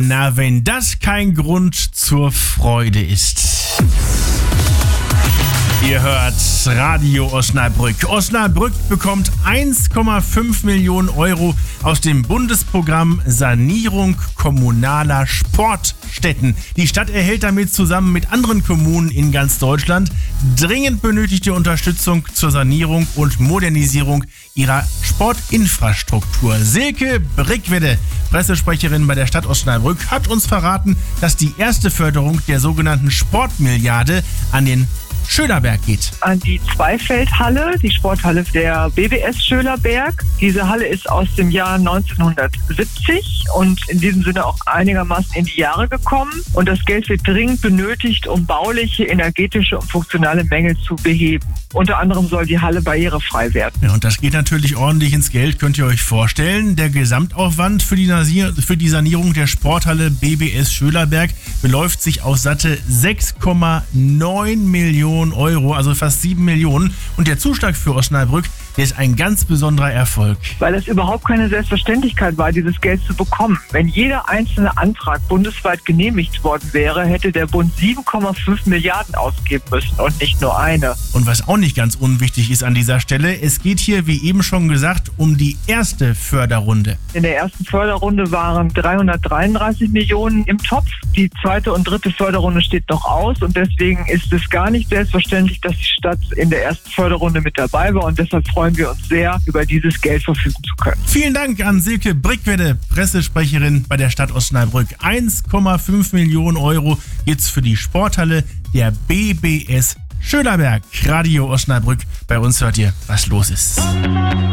Na, wenn das kein Grund zur Freude ist. Ihr hört Radio Osnabrück. Osnabrück bekommt 1,5 Millionen Euro aus dem Bundesprogramm Sanierung kommunaler Sportstätten. Die Stadt erhält damit zusammen mit anderen Kommunen in ganz Deutschland dringend benötigte Unterstützung zur Sanierung und Modernisierung ihrer Sportinfrastruktur. Silke Brickwede, Pressesprecherin bei der Stadt Osnabrück, hat uns verraten, dass die erste Förderung der sogenannten Sportmilliarde an den Schölerberg geht. An die Zweifeldhalle, die Sporthalle der BBS Schölerberg. Diese Halle ist aus dem Jahr 1970 und in diesem Sinne auch einigermaßen in die Jahre gekommen. Und das Geld wird dringend benötigt, um bauliche, energetische und funktionale Mängel zu beheben. Unter anderem soll die Halle barrierefrei werden. Ja, und das geht natürlich ordentlich ins Geld, könnt ihr euch vorstellen. Der Gesamtaufwand für die Sanierung der Sporthalle BBS Schölerberg beläuft sich auf satte 6,9 Millionen Euro, also fast 7 Millionen. Und der Zuschlag für Osnabrück, der ist ein ganz besonderer Erfolg. Weil es überhaupt keine Selbstverständlichkeit war, dieses Geld zu bekommen. Wenn jeder einzelne Antrag bundesweit genehmigt worden wäre, hätte der Bund 7,5 Milliarden ausgeben müssen und nicht nur eine. Und was auch nicht ganz unwichtig ist an dieser Stelle, es geht hier, wie eben schon gesagt, um die erste Förderrunde. In der ersten Förderrunde waren 333 Millionen im Topf. Die zweite und dritte Förderrunde steht noch aus und deswegen ist es gar nicht selbstverständlich, dass die Stadt in der ersten Förderrunde mit dabei war und deshalb freuen wir uns sehr, über dieses Geld verfügen zu können. Vielen Dank an Silke Brickwede, Pressesprecherin bei der Stadt Osnabrück. 1,5 Millionen Euro jetzt für die Sporthalle der BBS Schölerberg. Radio Osnabrück, bei uns hört ihr, was los ist.